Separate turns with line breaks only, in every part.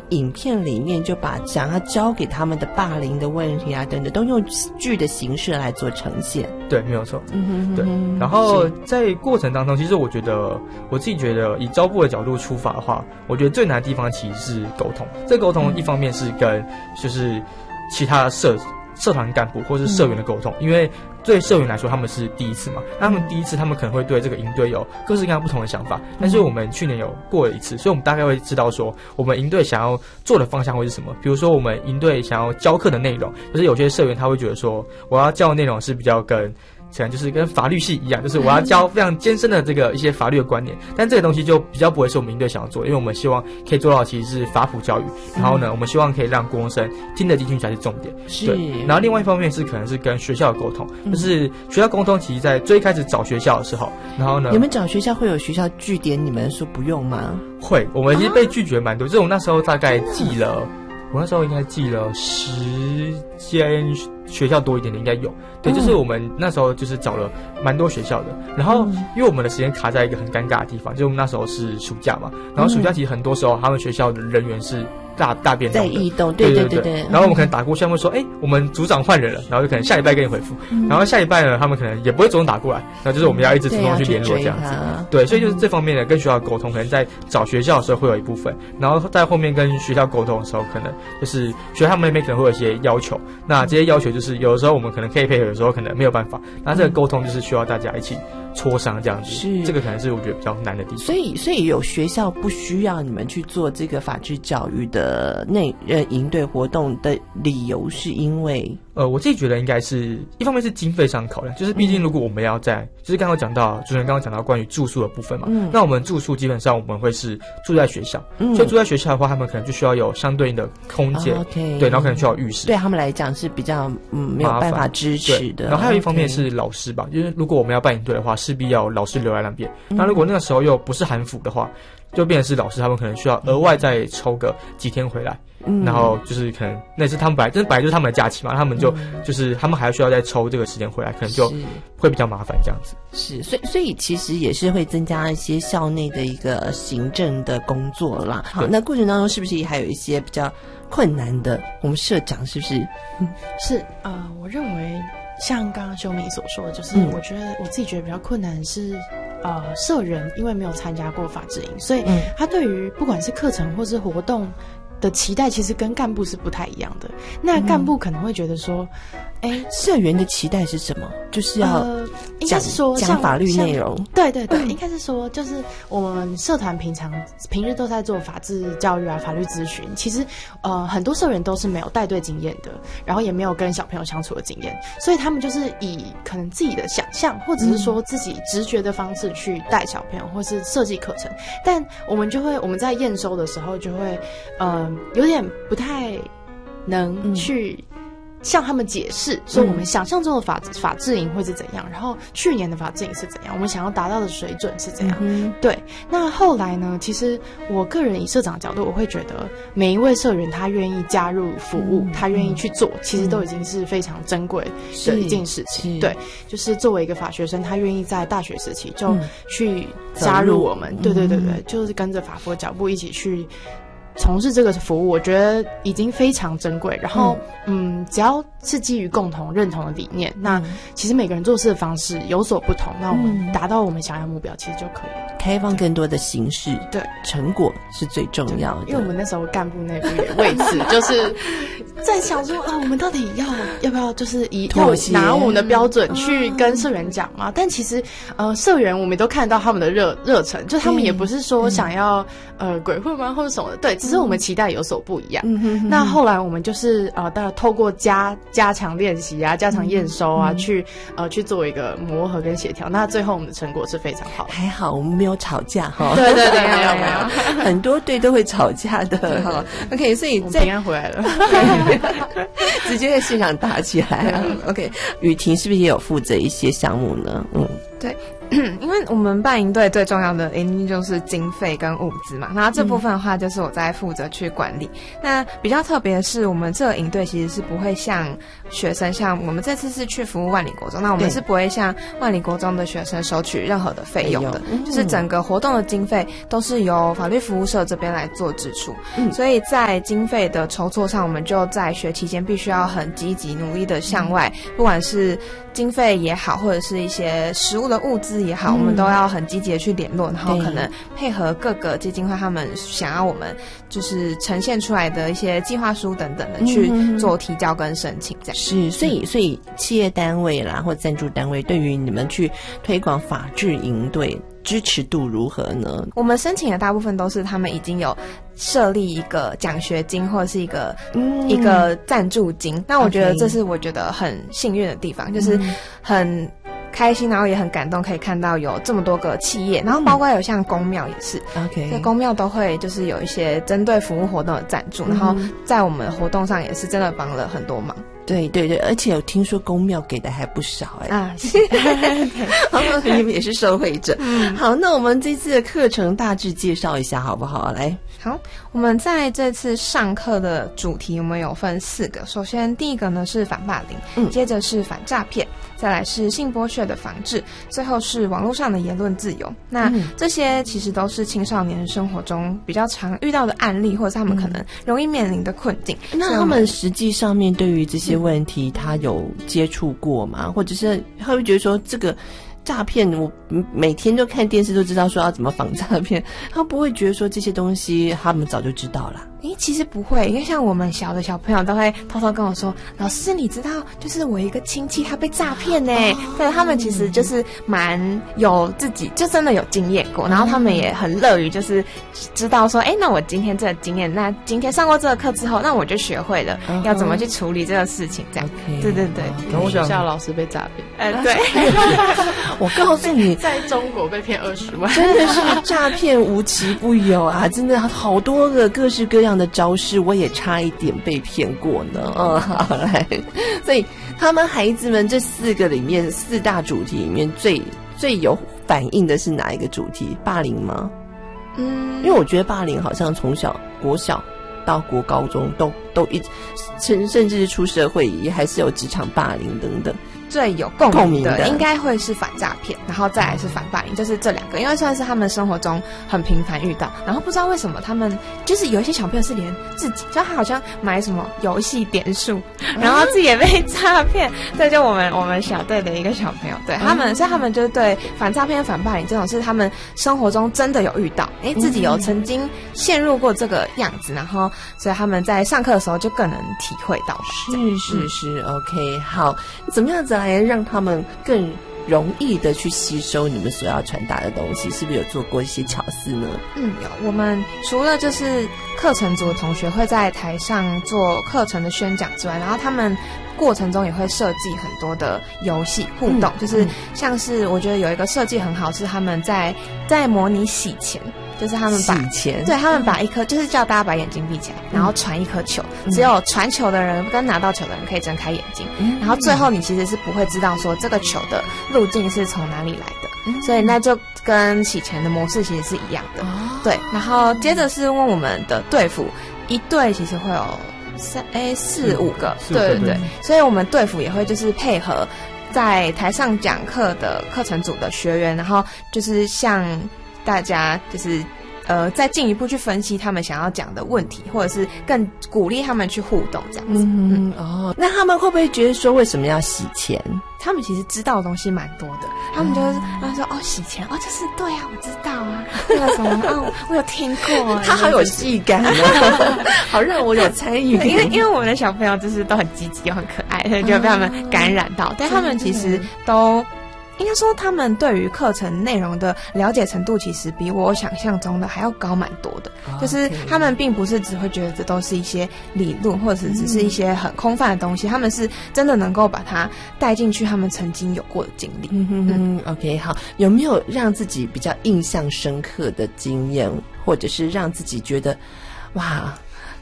影片里面就把想要教给他们的霸凌的问题啊等等，都用剧的形式来做呈现。
对，没有错。对。然后在过程当中，其实我自己觉得，以招部的角度出发的话，我觉得最难的地方其实是沟通。这个沟通一方面是跟就是其他的社团干部或是社员的沟通，因为对社员来说他们是第一次嘛，那他们第一次他们可能会对这个营队有各式各样不同的想法，但是我们去年有过了一次，所以我们大概会知道说我们营队想要做的方向会是什么。比如说我们营队想要教课的内容，就是有些社员他会觉得说我要教的内容是比较可能就是跟法律系一样，就是我要教非常艰深的这个一些法律的观念，但这个东西就比较不会是我们营队想要做，因为我们希望可以做到其实是法普教育，然后呢我们希望可以让国中生听得进去才是重点。对。然后另外一方面是可能是跟学校的沟通，就是学校沟通其实在最开始找学校的时候，然后呢
你们找学校会有学校据点你们说不用吗？
会，我们其实被拒绝蛮多，就是我那时候大概我那时候应该寄了10间学校多一点的应该有。对，就是我们那时候就是找了蛮多学校的，然后因为我们的时间卡在一个很尴尬的地方，就是我们那时候是暑假嘛，然后暑假其实很多时候他们学校的人员是大变动的，
在异动。对。
然后我们可能打过去，他们说我们组长换人了，然后就可能下礼拜跟你回复，然后下礼拜呢他们可能也不会主动打过来，然后就是我们要一直主动去联络这样子。对，所以就是这方面的跟学校沟通，可能在找学校的时候会有一部分，然后在后面跟学校沟通的时候，可能就是学校他们那边可能会有一些要求，那这些要求就是有的时候我们可能可以配合，有时候可能没有办法，那这个沟通就是需要大家一起磋商这样子。是，这个可能是我觉得比较难的地方。
所以有学校不需要你们去做这个法治教育的营队活动的理由是因为
我自己觉得应该是一方面是经费上考量，就是毕竟如果我们要就是刚刚讲到主持人刚刚讲到关于住宿的部分嘛，那我们住宿基本上我们会是住在学校，所以住在学校的话，他们可能就需要有相对应的空间，对，然后可能需要浴室，
对他们来讲是比较没有办法支持的。
然后还有一方面是老师吧，就是如果我们要办营队的话，势必要老师留在那边，那如果那个时候又不是韩辅的话，就变成是老师他们可能需要额外再抽个几天回来。然后就是可能那是他们本来就是他们的假期嘛，他们就是他们还需要再抽这个时间回来，可能就会比较麻烦这样子。
是，所以其实也是会增加一些校内的一个行政的工作啦。好，那过程当中是不是也还有一些比较困难的？我们社长是不是？
是我认为像刚刚修明所说的，就是我自己觉得比较困难的是社员因为没有参加过法制营，所以他对于不管是课程或是活动的期待其实跟干部是不太一样的。那干部可能会觉得说
社员的期待是什么？就是要
应该是说
讲法律内容。
对，应该是说就是我们社团平日都在做法治教育啊、法律咨询。其实很多社员都是没有带队经验的，然后也没有跟小朋友相处的经验，所以他们就是以可能自己的想象或者是说自己直觉的方式去带小朋友或是设计课程。但我们在验收的时候就会有点不太能去向他们解释说我们想象中的法制营会是怎样，然后去年的法制营是怎样，我们想要达到的水准是怎样。对，那后来呢，其实我个人以社长的角度，我会觉得每一位社员他愿意加入服务，他愿意去做，其实都已经是非常珍贵的一件事情。对，就是作为一个法学生，他愿意在大学时期就去加入我们，对，就是跟着法服的脚步一起去从事这个服务，我觉得已经非常珍贵。然后只要是基于共同认同的理念，那其实每个人做事的方式有所不同，那我们达到我们想要的目标其实就可以了。
开放更多的形式，
对，
成果是最重要的。
因为我们那时候干部内部也为此就是在想说我们到底要不要就是要拿我们的标准去跟社员讲嘛？但其实社员我们都看到他们的热忱，就他们也不是说想要鬼混吗或者什么的，对，只是我们期待有所不一样。那后来我们就是当然透过加强练习啊、加强验收啊，去做一个磨合跟协调。那最后我们的成果是非常好的。
还好我们没有吵架哈。
对，没有，
很多队都会吵架的哈。OK， 所以
平安回来了，
直接在现场打起来啊。OK， 雨婷是不是也有负责一些项目呢？
对， 因为我们办营队最重要的一定就是经费跟物资嘛，然后这部分的话就是我在负责去管理。那比较特别的是，我们这个营队其实是不会像学生，像我们这次是去服务万里国中，那我们是不会像万里国中的学生收取任何的费用的，就是整个活动的经费都是由法律服务社这边来做支出。所以在经费的筹措上，我们就在学期间必须要很积极努力的向外，不管是经费也好，或者是一些食物的物资也好，我们都要很积极的去联络，然后可能配合各个基金会他们想要我们就是呈现出来的一些计划书等等的去做提交跟申请这样。
是，所以企业单位啦或赞助单位对于你们去推广法治营队支持度如何呢？
我们申请的大部分都是他们已经有设立一个奖学金或者是一个赞助金，那我觉得这是我觉得很幸运的地方，就是很开心，然后也很感动，可以看到有这么多个企业，然后包括有像公庙也是，OK， 所以公庙都会就是有一些针对服务活动的赞助，然后在我们活动上也是真的帮了很多忙。
对对对，而且有听说公庙给的还不少
是
你们也是受惠者。好，那我们这次的课程大致介绍一下好不好？来，
好，我们在这次上课的主题我们有分4个，首先第一个呢是反霸凌，接着是反诈骗，再来是性剥削的防治，最后是网络上的言论自由。那这些其实都是青少年生活中比较常遇到的案例，或者是他们可能容易面临的困境。
那他们实际上面对于这些问题他有接触过吗？或者是他会觉得说这个诈骗，我每天都看电视都知道说要怎么防诈骗，他不会觉得说这些东西他们早就知道了？
其实不会，因为像我们小的小朋友都会偷偷跟我说，老师你知道就是我一个亲戚他被诈骗呢，对，他们其实就是蛮有自己就真的有经验过，然后他们也很乐于就是知道说那我今天这个经验，那今天上过这个课之后，那我就学会了要怎么去处理这个事情这样。对对对，
然后我想
学校老师被诈骗，
对
我告诉你，
在中国被骗20万，
真的是诈骗无奇不有啊！真的好多个各式各样的招式，我也差一点被骗过呢。好来，所以他们孩子们这4个里面4大主题里面最有反应的是哪一个主题？霸凌吗？因为我觉得霸凌好像从小国小到国高中都一甚至是出社会也还是有职场霸凌等等。
最有共鸣的应该会是反诈骗，然后再来是反霸凌，就是这2个，因为算是他们生活中很频繁遇到，然后不知道为什么他们就是有一些小朋友是连自己就他好像买什么游戏点数，然后自己也被诈骗。这就我们小队的一个小朋友，对他们，所以他们就是对反诈骗、反霸凌这种是他们生活中真的有遇到，自己有曾经陷入过这个样子，然后所以他们在上课的时候就更能体会到。
是 OK， 好，怎么样子来让他们更容易的去吸收你们所要传达的东西？是不是有做过一些巧思呢？
有。我们除了就是课程组的同学会在台上做课程的宣讲之外，然后他们过程中也会设计很多的游戏互动，就是像是我觉得有一个设计很好，是他们在模拟洗钱。就是他们把一颗，就是叫大家把眼睛闭起来，然后传一颗球，只有传球的人跟拿到球的人可以睁开眼睛，然后最后你其实是不会知道说这个球的路径是从哪里来的，所以那就跟洗钱的模式其实是一样的。对，然后接着是问我们的队服，一队其实会有4、5个，对，所以我们队服也会就是配合在台上讲课的课程组的学员，然后就是像大家就是再进一步去分析他们想要讲的问题，或者是更鼓励他们去互动这样子。
那他们会不会觉得说为什么要洗钱？
他们其实知道的东西蛮多的，他们就是他说洗钱就是对啊，我知道啊，那个什么我有听过，
他好有戏感好让我有参与。
因为我们的小朋友就是都很积极又很可爱，所以就被他们感染到。但他们其实都。应该说，他们对于课程内容的了解程度，其实比我想象中的还要高蛮多的。就是他们并不是只会觉得这都是一些理论，或者是只是一些很空泛的东西，他们是真的能够把它带进去他们曾经有过的经历。
OK， 好，有没有让自己比较印象深刻的经验，或者是让自己觉得哇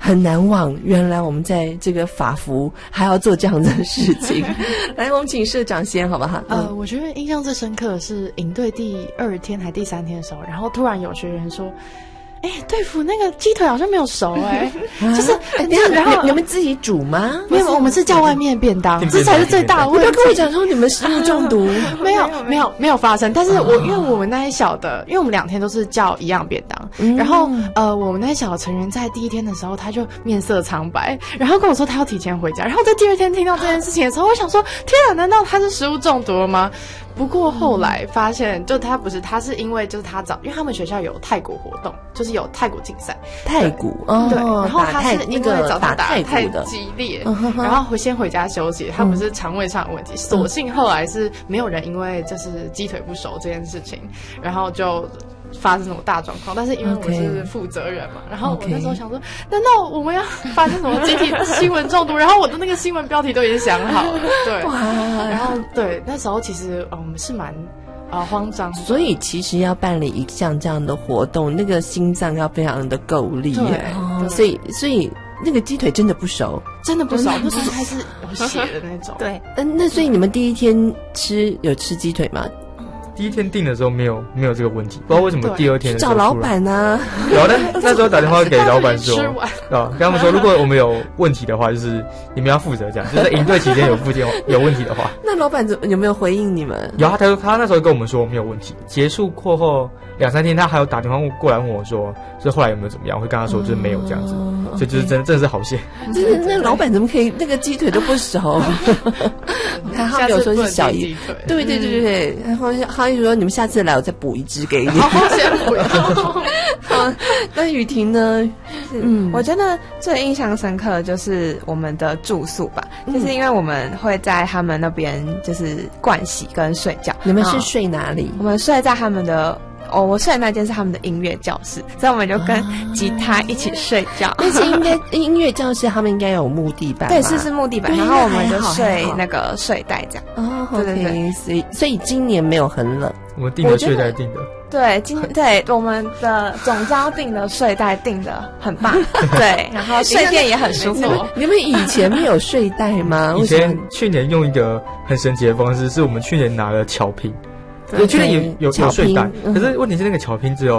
很难忘，原来我们在这个法服还要做这样的事情。来，我们请社长先好不好？
我觉得印象最深刻的是营队第2天还第3天的时候，然后突然有学员说，队服那个鸡腿好像没有熟就是
然后你们自己煮吗？
没有，我们是叫外面便当，这才是最大的问题。
不要跟我讲说你们食物中毒，
没有发生。但是因为我们那一小的，因为我们2天都是叫一样便当，然后我们那一小的成员在第1天的时候他就面色苍白，然后跟我说他要提前回家，然后在第2天听到这件事情的时候，我想说天啊，难道他是食物中毒了吗？不过后来发现，就他不是，他是因为就是他因为他们学校有太鼓活动，就是有太鼓竞赛，
太鼓
对，然后他是因为早上打
太
太激烈，然后先回家休息，他不是肠胃上的问题，所幸后来是没有人因为就是鸡腿不熟这件事情，然后就发生什么大状况，但是因为我是负责人嘛，然后我那时候想说，难道我们要发生什么集体新闻中毒？然后我的那个新闻标题都已经想好了，对，然后对，那时候其实我们是蛮慌张，
所以其实要办理一项这样的活动，那个心脏要非常的够力，对，所以那个鸡腿真的不熟，
真的不熟，就是还是有血的那种，
对，
那所以你们第1天有吃鸡腿吗？
第1天订的时候没有这个问题，不知道为什么第2天的时候
找老板啊，
有的那时候打电话给老板说，跟他们说，如果我们有问题的话，就是你们要负责，这样就是营队期间有问题的话，
那老板有没有回应你们？
有，他那时候跟我们说没有问题。结束过后2-3天，他还有打电话过来问我说，就后来有没有怎么样？我会跟他说就是没有这样子，所以就是真的是好险。
就是那老板怎么可以那个鸡腿都不熟？他们有时候是小一，对，然后他就说你们下次来我再补1只给你。
好先补。
好，那雨婷呢？
我觉得最印象深刻的就是我们的住宿吧，就是因为我们会在他们那边就是盥洗跟睡觉。
你们是睡哪里？
我们睡在他们的。我睡的那间是他们的音乐教室，所以我们就跟吉他一起睡觉。
但是应该音乐教室他们应该有木地板吧？
对，是木地板，然后我们就睡那个睡袋这样。
哦，对，所以今年没有很冷。
我们订的睡袋订的。
对，对我们的总招订的睡袋订的很棒，对，然后睡垫也很舒服。
你们以前没有睡袋吗？
以前去年用一个很神奇的方式，是我们去年拿了巧拼。去年有睡袋，可是问题是那个巧拼只有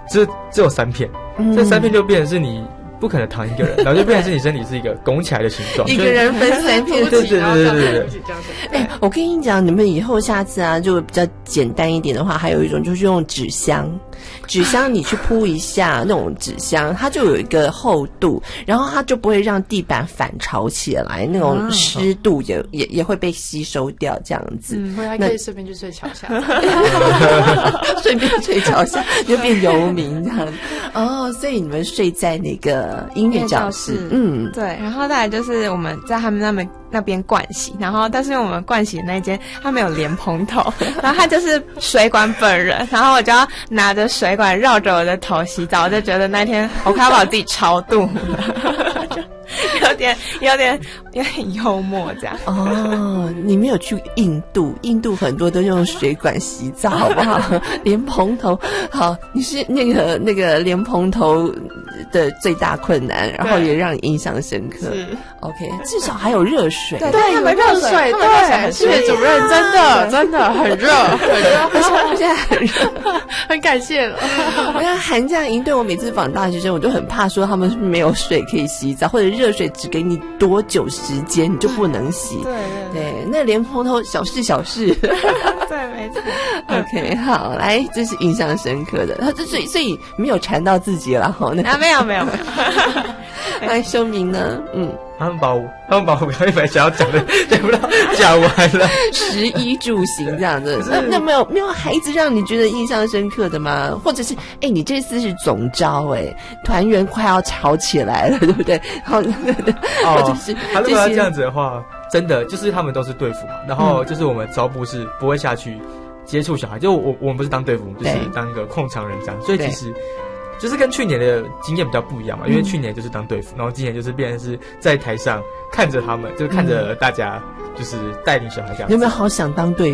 3片，这3片就变成是你不可能躺一个人，然后就变成是你身体是一个拱起来的形状，
一个人分3片，
对。
我跟你讲，你们以后下次啊，就比较简单一点的话，还有一种就是用纸箱你去铺一下，那种纸箱它就有一个厚度，然后它就不会让地板反潮起来，那种湿度也会被吸收掉，这样子。
还可以顺便去睡桥下，
顺便睡桥下就变游民这样子。所以你们睡在那个音乐教室，
对，然后再来就是我们在他们那边盥洗，然后但是因为我们盥洗的那间他没有莲蓬头，然后他就是水管本人，然后我就要拿着水管绕着我的头洗澡，我就觉得那天我快要把我自己超度了，就有点幽默这样。
你没有去印度很多都用水管洗澡，好不好？莲蓬头，好，你是那个莲蓬头的最大困难，然后也让你印象深刻。OK， 至少还有热水，
对，他们热水，对，谢谢主任，真的很热，
现在很热，
很感谢了。
我看寒假营队，我每次访大学生，我就很怕说他们是没有水可以洗澡，或者热水只给你多久时间，你就不能洗。对，那莲蓬头小事。
对，没错。
OK， 好，来，这是印象深刻的。所以没有缠到自己了哈。
没有。
来，修明呢？
他们把我刚才想要讲的讲完了。
食衣住行这样子，那没有孩子让你觉得印象深刻的吗？或者是你这次是总招团员快要吵起来了，对不对？好，就是
他如果要这样子的话，真的就是他们都是队服嘛，然后就是我们招部是不会下去接触小孩，就我们不是当队服，就是当一个控场人这样，所以其实。就是跟去年的经验比较不一样嘛，因为去年就是当队服，然后今年就是变成是在台上看着他们，就是看着大家，就是带领小孩这样。
有没有好想当队服？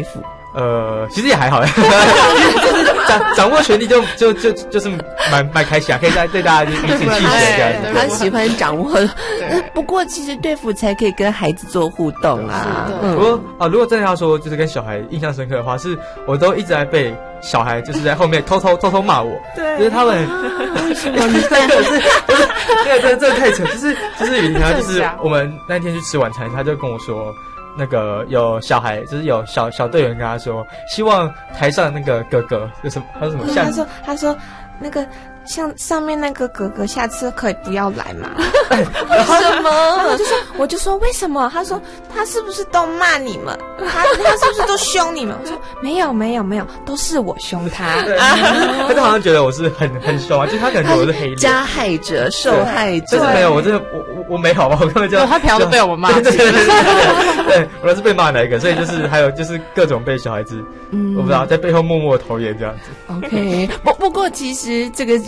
其实也还好，掌握权力就是蛮开心啊，可以对大家彼此气血这样子。
他喜欢掌握，不过其实对福才可以跟孩子做互动啊。
不过啊，如果真的要说就是跟小孩印象深刻的话，是我都一直在被小孩就是在后面偷偷骂我，对，就是他们为什么你这个是这太扯，就是有一天就是我们那天去吃晚餐，他就跟我说。那个有小孩，就是有小队员跟他说，希望台上那个哥哥，就是他说什么？
他说那个像上面那个哥哥，下次可以不要来嘛？
为什么？
我就说为什么？他说他是不是都骂你们？他是不是都凶你们？我说没有，都是我凶他。
他就好像觉得我是很凶啊，就是他可能觉得我是黑脸，
加害者、受害者。
但是没有，我真的我没好吧，我根本就
他平常都被我们骂。
对，我是被骂哪一个？所以就是还有就是各种被小孩子，我不知道在背后默默投言这样子。
OK， 不过其实这个